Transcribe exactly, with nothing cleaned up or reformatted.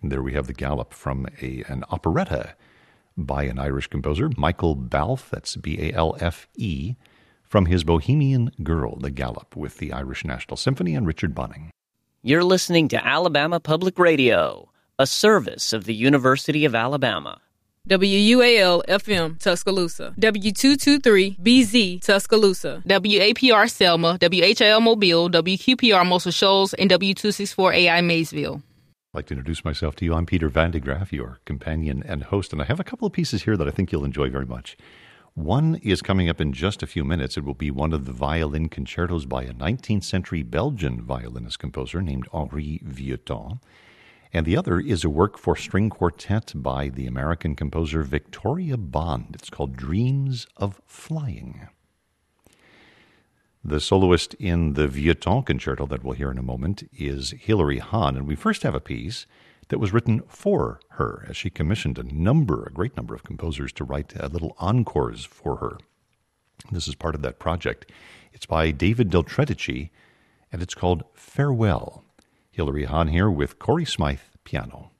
There we have the Gallop from a an operetta by an Irish composer, Michael Balfe, that's B A L F E, from his Bohemian Girl, the Gallop, with the Irish National Symphony and Richard Bunning. You're listening to Alabama Public Radio, a service of the University of Alabama. W U A L F M Tuscaloosa, W two twenty-three B Z Tuscaloosa, W A P R Selma, W H I L Mobile, W Q P R Muscle Shoals, and W two sixty-four A I Maysville. I'd like to introduce myself to you. I'm Peter Van de Graaff, your companion and host, and I have a couple of pieces here that I think you'll enjoy very much. One is coming up in just a few minutes. It will be one of the violin concertos by a nineteenth century Belgian violinist composer named Henri Vieuxtemps. And the other is a work for string quartet by the American composer Victoria Bond. It's called Dreams of Flying. The soloist in the Vieuxtemps concerto that we'll hear in a moment is Hilary Hahn. And we first have a piece that was written for her, as she commissioned a number, a great number of composers to write uh, little encores for her. This is part of that project. It's by David Del Tredici, and it's called Farewell. Hilary Hahn here with Corey Smythe, piano.